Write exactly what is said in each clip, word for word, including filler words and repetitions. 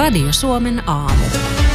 Radio Suomen aamu.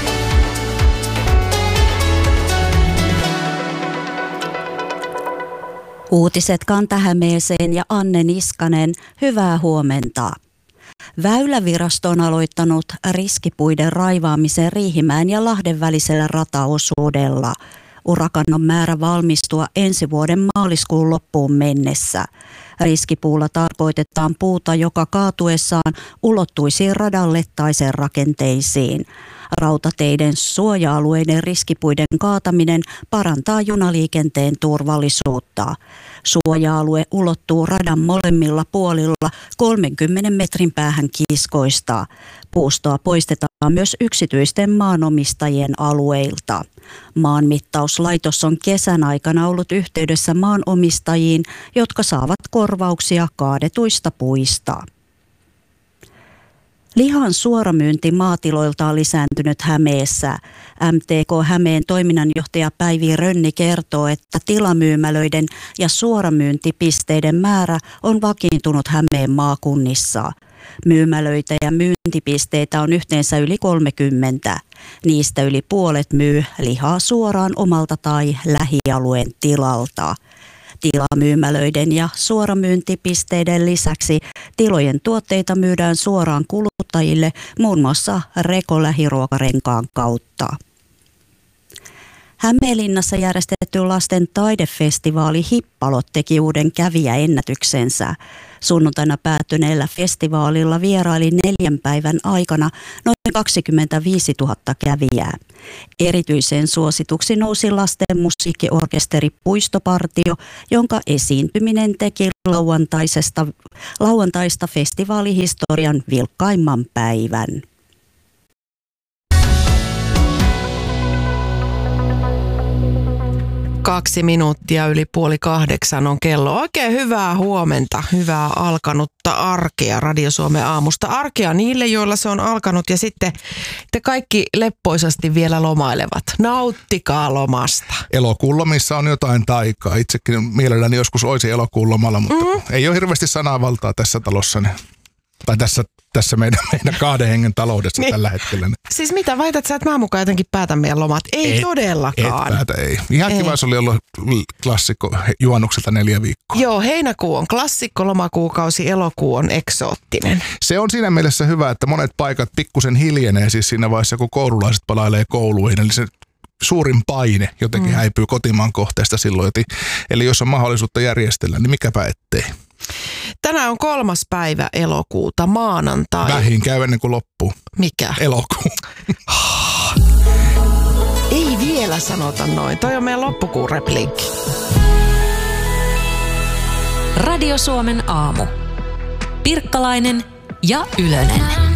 Uutiset Kanta-Hämeeseen ja Anne Niskanen, hyvää huomenta. Väylävirasto on aloittanut riskipuiden raivaamisen Riihimäen ja Lahden välisellä rataosuudella. Urakan on määrä valmistua ensi vuoden maaliskuun loppuun mennessä. Riskipuulla tarkoitetaan puuta, joka kaatuessaan ulottuisi radalle tai sen rakenteisiin. Rautateiden suoja-alueiden riskipuiden kaataminen parantaa junaliikenteen turvallisuutta. Suoja-alue ulottuu radan molemmilla puolilla kolmenkymmenen metrin päähän kiskoista. Puustoa poistetaan myös yksityisten maanomistajien alueilta. Maanmittauslaitos on kesän aikana ollut yhteydessä maanomistajiin, jotka saavat korvauksia kaadetuista puista. Lihan suoramyynti maatiloilta on lisääntynyt Hämeessä. M T K Hämeen toiminnanjohtaja Päivi Rönni kertoo, että tilamyymälöiden ja suoramyyntipisteiden määrä on vakiintunut Hämeen maakunnissa. Myymälöitä ja myyntipisteitä on yhteensä yli kolmekymmentä. Niistä yli puolet myy lihaa suoraan omalta tai lähialueen tilalta. Tilamyymälöiden ja suoramyyntipisteiden lisäksi tilojen tuotteita myydään suoraan kuluttajille muun muassa Reko lähiruokarenkaan kautta. Hämeenlinnassa järjestetty lasten taidefestivaali Hippalot teki uuden kävijäennätyksensä. Sunnuntaina päättyneellä festivaalilla vieraili neljän päivän aikana noin kaksikymmentäviisituhatta kävijää. Erityisen suosituksi nousi lasten musiikkiorkesteri Puistopartio, jonka esiintyminen teki lauantaisesta, lauantaista festivaalihistorian vilkkaimman päivän. Kaksi minuuttia yli puoli kahdeksan on kello. Oikein hyvää huomenta, hyvää alkanutta arkea Radio Suomen aamusta. Arkea niille, joilla se on alkanut ja sitten te kaikki leppoisasti vielä lomailevat. Nauttikaa lomasta. Elokuun lomissa on jotain taikaa. Itsekin mielelläni joskus olisi elokuun lomalla, mutta mm-hmm. ei ole hirveästi sananvaltaa tässä talossa. Tai tässä, tässä meidän, meidän kahden hengen taloudessa niin. Tällä hetkellä. Siis mitä, väität sä, että mä mukaan jotenkin päätän meidän lomat? Ei et, todellakaan. Et päätä, ei. Ihan ei. Kiva se oli ollut klassikko juhannukselta neljä viikkoa. Joo, heinäkuu on klassikko, lomakuukausi, elokuu on eksoottinen. Se on siinä mielessä hyvä, että monet paikat pikkusen hiljenee siis siinä vaiheessa, kun koululaiset palailee kouluihin. Eli se suurin paine jotenkin mm. häipyy kotimaan kohteesta silloin. Eli jos on mahdollisuutta järjestellä, niin mikäpä ettei. Tänään on kolmas päivä elokuuta, maanantai. Vähin käy ennen kuin loppuu. Mikä? Elokuu. Ei vielä sanota noin. Toi on meidän loppukuun repliikki. Radio Suomen aamu. Pirkkalainen ja Ylönen.